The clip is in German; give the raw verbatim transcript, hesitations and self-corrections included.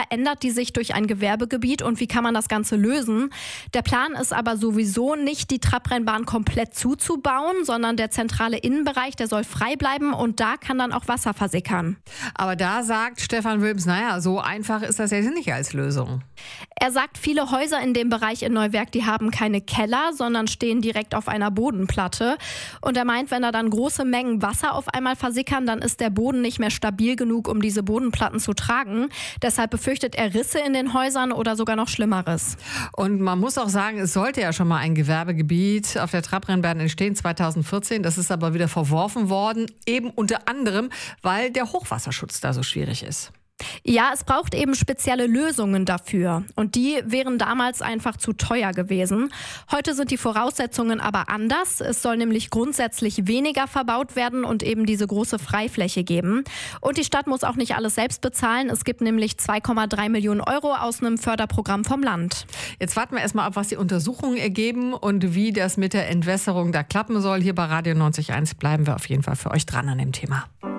verändert die sich durch ein Gewerbegebiet und wie kann man das Ganze lösen? Der Plan ist aber sowieso nicht, die Trabrennbahn komplett zuzubauen, sondern der zentrale Innenbereich, der soll frei bleiben und da kann dann auch Wasser versickern. Aber da sagt Stefan Wilms, naja, so einfach ist das ja nicht als Lösung. Er sagt, viele Häuser in dem Bereich in Neuwerk, die haben keine Keller, sondern stehen direkt auf einer Bodenplatte. Und er meint, wenn da dann große Mengen Wasser auf einmal versickern, dann ist der Boden nicht mehr stabil genug, um diese Bodenplatten zu tragen. Deshalb befürchtet er Risse in den Häusern oder sogar noch Schlimmeres. Und man muss auch sagen, es sollte ja schon mal ein Gewerbegebiet auf der Trabrennbahn entstehen, zweitausendvierzehn. Das ist aber wieder verworfen worden, eben unter anderem, weil der Hochwasserschutz da so schwierig ist. Ja, es braucht eben spezielle Lösungen dafür. Und die wären damals einfach zu teuer gewesen. Heute sind die Voraussetzungen aber anders. Es soll nämlich grundsätzlich weniger verbaut werden und eben diese große Freifläche geben. Und die Stadt muss auch nicht alles selbst bezahlen. Es gibt nämlich zwei Komma drei Millionen Euro aus einem Förderprogramm vom Land. Jetzt warten wir erstmal ab, was die Untersuchungen ergeben und wie das mit der Entwässerung da klappen soll. Hier bei Radio neunzig Komma eins bleiben wir auf jeden Fall für euch dran an dem Thema.